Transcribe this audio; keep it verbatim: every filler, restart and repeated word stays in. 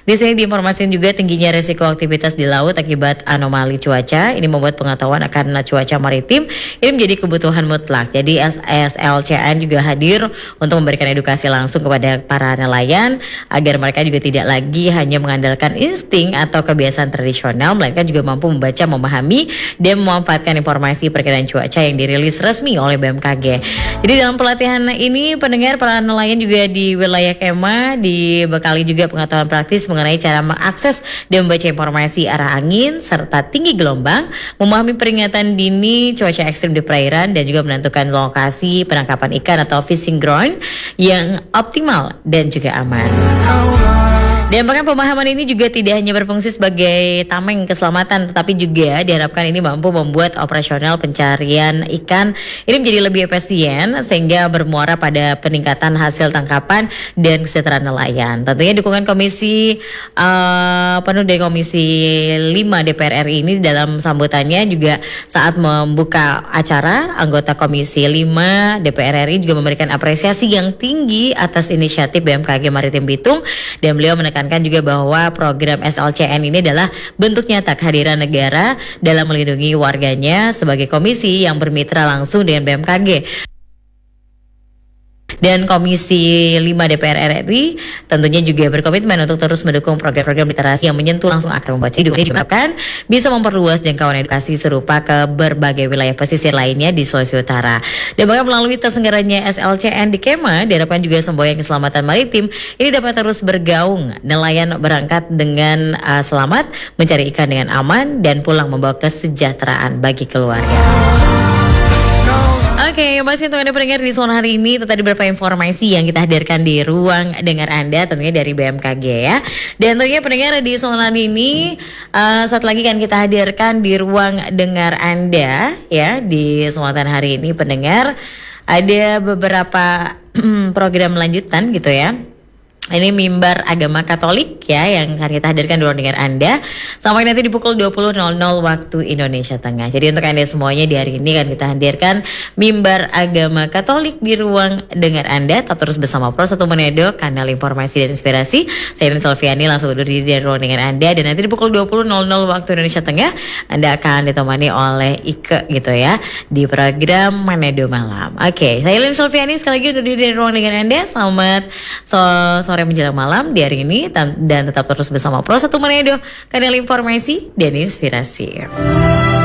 Di sini diinformasikan juga tingginya resiko aktivitas di laut akibat anomali cuaca. Ini membuat pengetahuan akan cuaca maritim ini menjadi kebutuhan mutlak. Jadi S L C N juga hadir untuk memberikan edukasi langsung kepada para nelayan agar mereka juga tidak lagi hanya mengandalkan insting atau kebiasaan tradisional, melainkan juga mampu membaca, memahami, dan memanfaatkan informasi perkiraan cuaca yang dirilis resmi oleh B M K G. Jadi dalam pelatihan ini pendengar para nelayan juga di wilayah Kema dibekali juga pengetahuan praktis mengenai cara mengakses dan membaca informasi arah angin serta tinggi gelombang, memahami peringatan dini cuaca ekstrim di perairan, dan juga menentukan lokasi penangkapan ikan atau fishing ground yang optimal dan juga aman. Dan bahkan pemahaman ini juga tidak hanya berfungsi sebagai tameng keselamatan, tetapi juga diharapkan ini mampu membuat operasional pencarian ikan ini menjadi lebih efisien sehingga bermuara pada peningkatan hasil tangkapan dan kesejahteraan nelayan. Tentunya dukungan Komisi uh, penuh dari Komisi lima D P R R I ini dalam sambutannya juga saat membuka acara, anggota Komisi lima D P R R I juga memberikan apresiasi yang tinggi atas inisiatif B M K G Maritim Bitung, dan beliau menekan kan juga bahwa program S L C N ini adalah bentuk nyata kehadiran negara dalam melindungi warganya sebagai komisi yang bermitra langsung dengan B M K G. Dan Komisi lima D P R R I tentunya juga berkomitmen untuk terus mendukung program-program literasi yang menyentuh langsung akar membaca. Ini diharapkan bisa memperluas jangkauan edukasi serupa ke berbagai wilayah pesisir lainnya di Sulawesi Utara. Dan bahkan melalui terselenggaranya S L C N di Kema, diharapkan juga semboyan keselamatan maritim ini dapat terus bergaung. Nelayan berangkat dengan uh, selamat, mencari ikan dengan aman, dan pulang membawa kesejahteraan bagi keluarga. Oke, okay, masih untuk Anda pendengar di Sonora hari ini, tadi beberapa informasi yang kita hadirkan di ruang dengar Anda tentunya dari B M K G ya. Dan tentunya pendengar di Sonora hari ini uh, saat lagi kan kita hadirkan di ruang dengar Anda ya di kesempatan hari ini pendengar ada beberapa program lanjutan gitu ya. Ini mimbar agama Katolik ya yang akan kita hadirkan di ruang dengar Anda sampai nanti di pukul dua puluh nol nol waktu Indonesia Tengah. Jadi untuk Anda semuanya di hari ini kan kita hadirkan mimbar agama Katolik di ruang dengar Anda. Tetap terus bersama Pro satu Manado, kanal informasi dan inspirasi. Saya Irene Solviani langsung undur diri dari ruang dengar Anda, dan nanti di pukul dua puluh nol nol waktu Indonesia Tengah Anda akan ditemani oleh Ike gitu ya di program Manado Malam. Oke, saya Irene Solviani sekali lagi undur diri dari ruang dengar Anda. Selamat so sore menjelang malam di hari ini, dan tetap terus bersama Pro satu Manado, kanal informasi dan inspirasi.